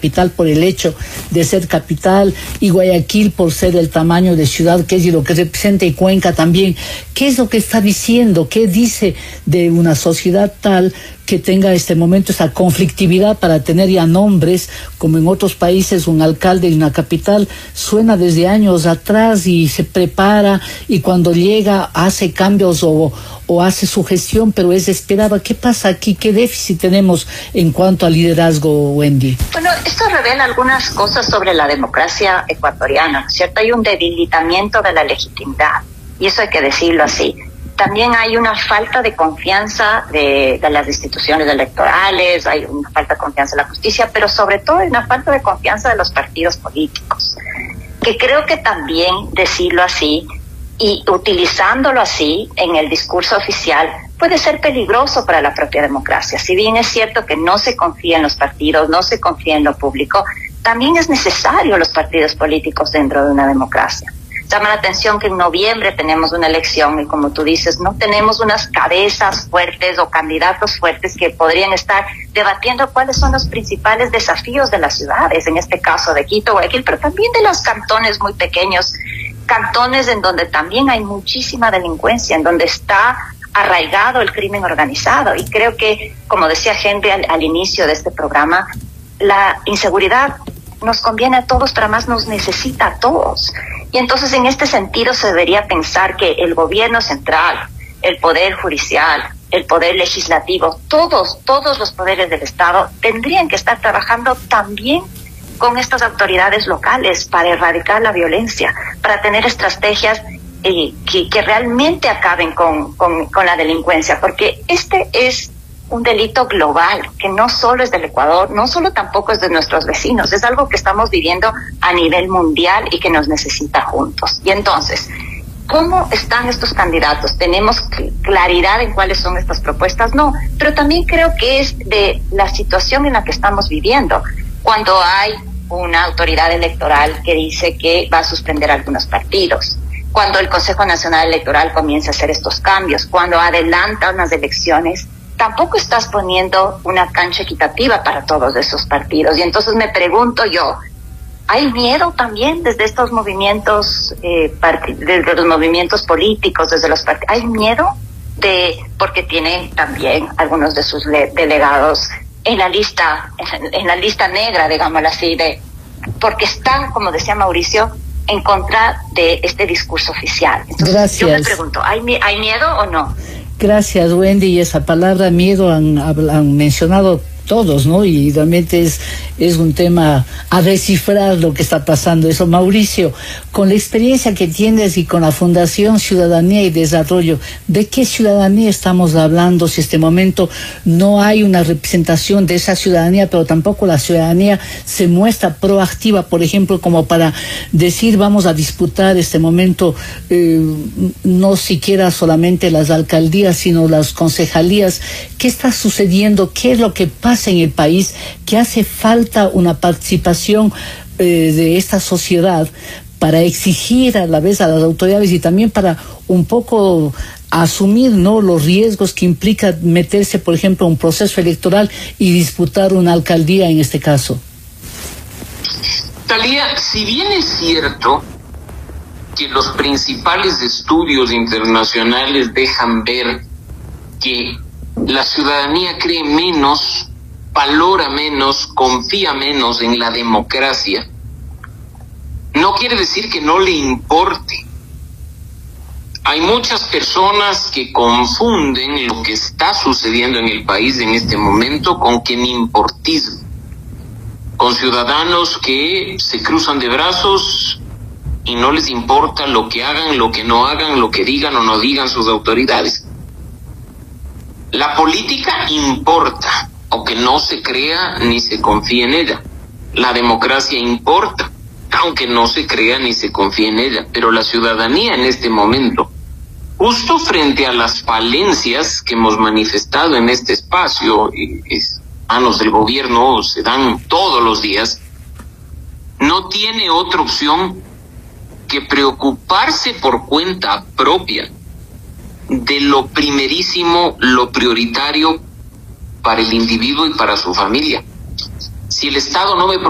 capital por el hecho de ser capital, y Guayaquil por ser el tamaño de ciudad que es y lo que representa, y Cuenca también. ¿Qué es lo que está diciendo? ¿Qué dice de una sociedad tal que tenga este momento esa conflictividad para tener ya nombres, como en otros países un alcalde de una capital suena desde años atrás y se prepara, y cuando llega hace cambios o hace su gestión, pero es esperada? ¿Qué pasa aquí? ¿Qué déficit tenemos en cuanto al liderazgo, Wendy? Bueno, esto revela algunas cosas sobre la democracia ecuatoriana, ¿no es cierto? Hay un debilitamiento de la legitimidad, y eso hay que decirlo así. También hay una falta de confianza de las instituciones electorales, hay una falta de confianza en la justicia, pero sobre todo hay una falta de confianza de los partidos políticos, que creo que también decirlo así y utilizándolo así en el discurso oficial puede ser peligroso para la propia democracia. Si bien es cierto que no se confía en los partidos, no se confía en lo público, también es necesario los partidos políticos dentro de una democracia. Llama la atención que en noviembre tenemos una elección y, como tú dices, no tenemos unas cabezas fuertes o candidatos fuertes que podrían estar debatiendo cuáles son los principales desafíos de las ciudades, en este caso de Quito, Guayaquil, pero también de los cantones muy pequeños, cantones en donde también hay muchísima delincuencia, en donde está arraigado el crimen organizado. Y creo que, como decía Henry al inicio de este programa, la inseguridad nos conviene a todos, pero además nos necesita a todos. Y entonces, en este sentido, se debería pensar que el gobierno central, el poder judicial, el poder legislativo, todos los poderes del Estado tendrían que estar trabajando también con estas autoridades locales para erradicar la violencia, para tener estrategias que realmente acaben con la delincuencia, porque este es un delito global, que no solo es del Ecuador, no solo tampoco es de nuestros vecinos, es algo que estamos viviendo a nivel mundial y que nos necesita juntos. Y entonces, ¿cómo están estos candidatos? ¿Tenemos claridad en cuáles son estas propuestas? No, pero también creo que es de la situación en la que estamos viviendo, cuando hay una autoridad electoral que dice que va a suspender algunos partidos, cuando el Consejo Nacional Electoral comienza a hacer estos cambios, cuando adelanta unas elecciones, tampoco estás poniendo una cancha equitativa para todos esos partidos. Y entonces me pregunto yo, ¿hay miedo también desde estos movimientos, desde los movimientos políticos, desde los partidos? ¿Hay miedo porque tienen también algunos de sus delegados en la lista negra, digámoslo así, porque están, como decía Mauricio, en contra de este discurso oficial? Entonces, gracias. Yo me pregunto, ¿hay miedo o no? Gracias, Wendy. Y esa palabra miedo han mencionado todos, ¿no? Y realmente es un tema a descifrar lo que está pasando. Eso, Mauricio, con la experiencia que tienes y con la Fundación Ciudadanía y Desarrollo, ¿de qué ciudadanía estamos hablando si en este momento no hay una representación de esa ciudadanía, pero tampoco la ciudadanía se muestra proactiva, por ejemplo, como para decir vamos a disputar este momento no siquiera solamente las alcaldías, sino las concejalías? ¿Qué está sucediendo? ¿Qué es lo que pasa en el país? Que hace falta una participación de esta sociedad para exigir a la vez a las autoridades y también para un poco asumir, ¿no?, los riesgos que implica meterse, por ejemplo, a un proceso electoral y disputar una alcaldía en este caso. Talía, si bien es cierto que los principales estudios internacionales dejan ver que la ciudadanía cree menos, valora menos, confía menos en la democracia, no quiere decir que no le importe. Hay muchas personas que confunden lo que está sucediendo en el país en este momento con quien-importismo, con ciudadanos que se cruzan de brazos y no les importa lo que hagan, lo que no hagan, lo que digan o no digan sus autoridades. La política importa, aunque no se crea ni se confíe en ella. La democracia importa, aunque no se crea ni se confíe en ella. Pero la ciudadanía en este momento, justo frente a las falencias que hemos manifestado en este espacio, manos del gobierno se dan todos los días, no tiene otra opción que preocuparse por cuenta propia de lo primerísimo, lo prioritario para el individuo y para su familia. Si el Estado no me